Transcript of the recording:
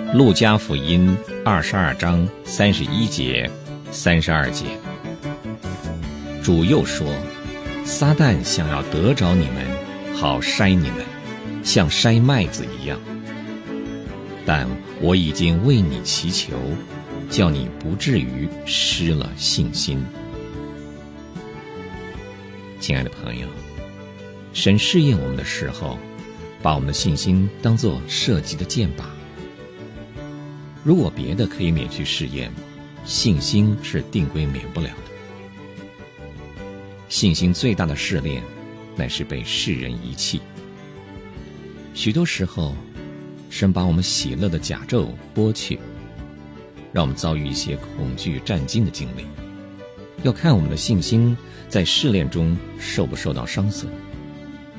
路加福音22章31节、32节。主又说，撒旦想要得着你们，好筛你们，像筛麦子一样。但我已经为你祈求，叫你不至于失了信心。亲爱的朋友，神试验我们的时候，把我们的信心当作射击的箭靶。如果别的可以免去试验，信心是定规免不了的。信心最大的试炼，乃是被世人遗弃。许多时候，神把我们喜乐的甲胄剥去，让我们遭遇一些恐惧战惊的经历，要看我们的信心在试炼中受不受到伤损。